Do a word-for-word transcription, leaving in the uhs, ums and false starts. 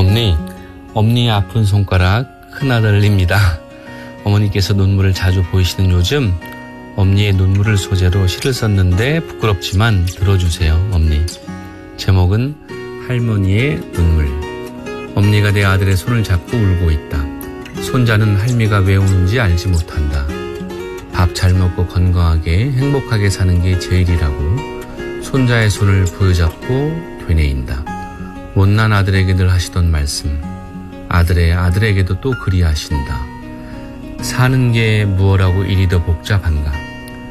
엄니, 엄니의 아픈 손가락 큰아들입니다. 어머니께서 눈물을 자주 보이시는 요즘 엄니의 눈물을 소재로 시를 썼는데 부끄럽지만 들어주세요, 엄니. 제목은 할머니의 눈물. 엄니가 내 아들의 손을 잡고 울고 있다. 손자는 할미가 왜 우는지 알지 못한다. 밥 잘 먹고 건강하게 행복하게 사는 게 제일이라고 손자의 손을 부여잡고 되뇌인다. 못난 아들에게 늘 하시던 말씀, 아들의 아들에게도 또 그리하신다. 사는 게 무엇라고 일이 더 복잡한가.